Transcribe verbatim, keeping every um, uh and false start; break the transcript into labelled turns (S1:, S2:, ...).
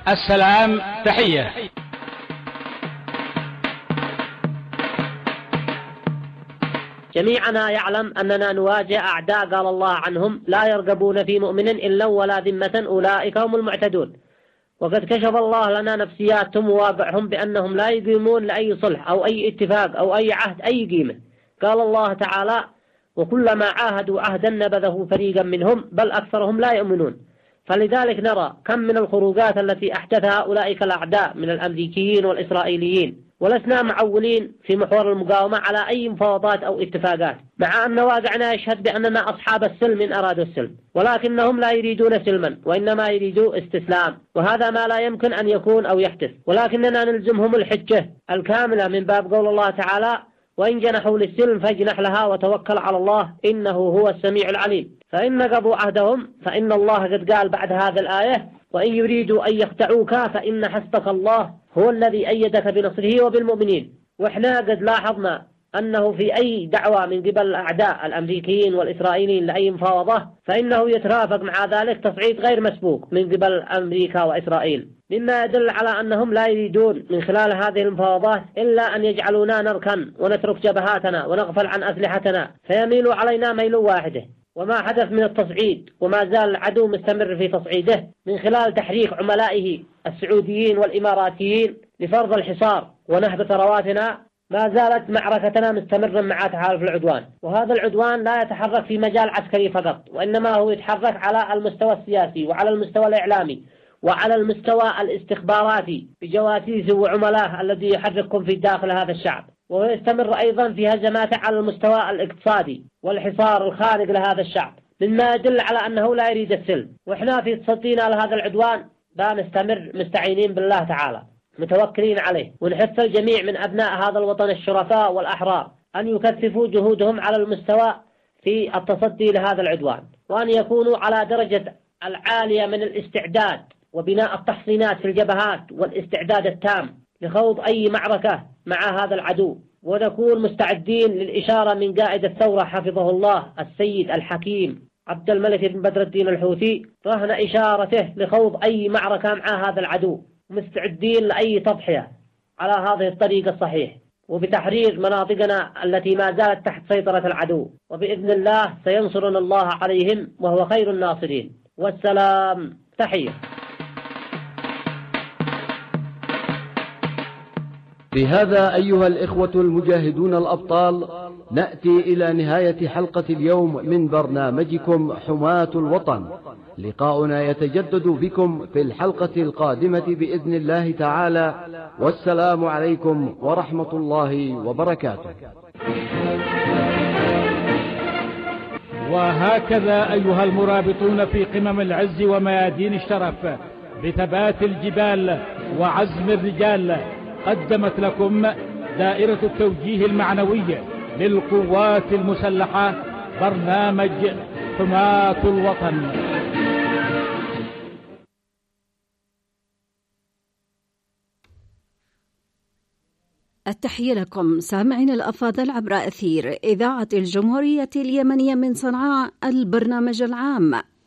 S1: السلام تحية.
S2: جميعنا يعلم أننا نواجه أعداء قال الله عنهم لا يرقبون في مؤمن إلا ولا ذمة أولئك هم المعتدون. وقد كشف الله لنا نفسياتهم وواقعهم بأنهم لا يقيمون لأي صلح أو أي اتفاق أو أي عهد أي قيمة. قال الله تعالى: وكلما عاهدوا عهدا نبذه فريقا منهم بل أكثرهم لا يؤمنون. فلذلك نرى كم من الخروجات التي أحدثها أولئك الأعداء من الأمريكيين والإسرائيليين، ولسنا معولين في محور المقاومة على أي مفاوضات أو اتفاقات، مع أن واقعنا يشهد بأننا أصحاب السلم إن أرادوا السلم، ولكنهم لا يريدون سلما وإنما يريدوا استسلام، وهذا ما لا يمكن أن يكون أو يحدث. ولكننا نلزمهم الحجة الكاملة من باب قول الله تعالى: وإن جنحوا للسلم فاجنح لها وتوكل على الله إنه هو السميع العليم. فإن نقضوا عهدهم فإن الله قد قال بعد هذه الآية: وإن يريدوا أن يخدعوك فإن حسبك الله هو الذي أيدك بنصره وبالمؤمنين. وإحنا قد لاحظنا أنه في أي دعوة من قبل الأعداء الأمريكيين والإسرائيليين لأي مفاوضة فإنه يترافق مع ذلك تصعيد غير مسبوق من قبل أمريكا وإسرائيل، مما يدل على أنهم لا يريدون من خلال هذه المفاوضات إلا أن يجعلونا نركن ونترك جبهاتنا ونغفل عن أسلحتنا فيميلوا علينا ميل واحده. وما حدث من التصعيد وما زال العدو مستمر في تصعيده من خلال تحريك عملائه السعوديين والإماراتيين لفرض الحصار ونهب ثرواتنا، ما زالت معركتنا مستمرة مع تحالف العدوان. وهذا العدوان لا يتحرك في مجال عسكري فقط، وإنما هو يتحرك على المستوى السياسي وعلى المستوى الإعلامي وعلى المستوى الاستخباراتي بجواسيس وعملاه الذي يحرككم في داخل هذا الشعب. ويستمر أيضا في هجماته على المستوى الاقتصادي والحصار الخارج لهذا الشعب، مما يدل على أنه لا يريد السلم. وإحنا في تصدينا لهذا العدوان بنستمر مستعينين بالله تعالى متوكلين عليه، ونحث الجميع من أبناء هذا الوطن الشرفاء والأحرار أن يكثفوا جهودهم على المستوى في التصدي لهذا العدوان، وأن يكونوا على درجة العالية من الاستعداد وبناء التحصينات في الجبهات والاستعداد التام لخوض أي معركة مع هذا العدو. ونكون مستعدين للإشارة من قائد الثورة حفظه الله السيد الحكيم عبد الملك بن بدر الدين الحوثي رهن إشارته لخوض أي معركة مع هذا العدو، مستعدين لأي تضحية على هذه الطريق الصحيح وبتحرير مناطقنا التي ما زالت تحت سيطرة العدو، وبإذن الله سينصرنا الله عليهم وهو خير الناصرين. والسلام تحية.
S3: بهذا أيها الإخوة المجاهدون الأبطال نأتي إلى نهاية حلقة اليوم من برنامجكم حماة الوطن. لقاؤنا يتجدد بكم في الحلقة القادمة بإذن الله تعالى، والسلام عليكم ورحمة الله وبركاته.
S4: وهكذا أيها المرابطون في قمم العز وميادين الشرف بثبات الجبال وعزم الرجال، قدمت لكم دائرة التوجيه المعنوي للقوات المسلحة برنامج حماة الوطن.
S5: التحية لكم سامعين الأفاضل عبر أثير إذاعة الجمهورية اليمنية من صنعاء، البرنامج العام.